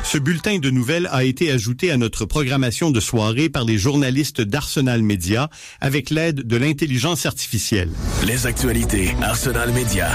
Ce bulletin de nouvelles a été ajouté à notre programmation de soirée par les journalistes d'Arsenal Media avec l'aide de l'intelligence artificielle. Les actualités Arsenal Media.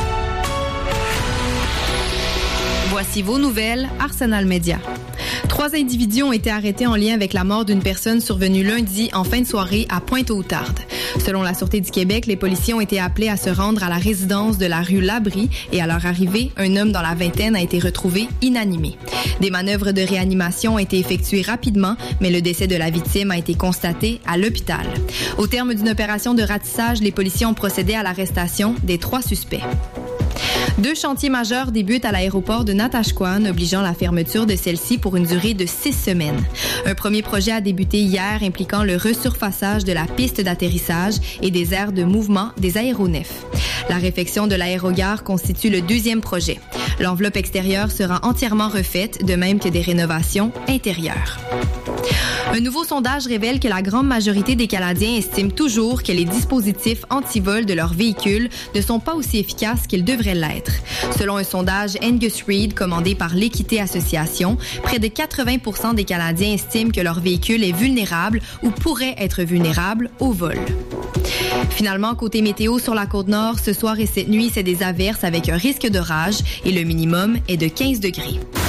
Voici vos nouvelles Arsenal Media. 3 individus ont été arrêtés en lien avec la mort d'une personne survenue lundi en fin de soirée à Pointe-aux-Tardes. Selon la Sûreté du Québec, les policiers ont été appelés à se rendre à la résidence de la rue Labrie et à leur arrivée, un homme dans la vingtaine a été retrouvé inanimé. Des manœuvres de réanimation ont été effectuées rapidement, mais le décès de la victime a été constaté à l'hôpital. Au terme d'une opération de ratissage, les policiers ont procédé à l'arrestation des 3 suspects. 2 chantiers majeurs débutent à l'aéroport de Natashquan, obligeant la fermeture de celle-ci pour une durée de 6 semaines. Un premier projet a débuté hier, impliquant le resurfaçage de la piste d'atterrissage et des aires de mouvement des aéronefs. La réfection de l'aérogare constitue le 2e projet. L'enveloppe extérieure sera entièrement refaite, de même que des rénovations intérieures. Un nouveau sondage révèle que la grande majorité des Canadiens estiment toujours que les dispositifs anti-vol de leurs véhicules ne sont pas aussi efficaces qu'ils devraient l'être. Selon un sondage Angus Reid commandé par l'Équité Association, près de 80% des Canadiens estiment que leur véhicule est vulnérable ou pourrait être vulnérable au vol. Finalement, côté météo sur la Côte-Nord, ce soir et cette nuit, c'est des averses avec un risque d'orage et le minimum est de 15 degrés.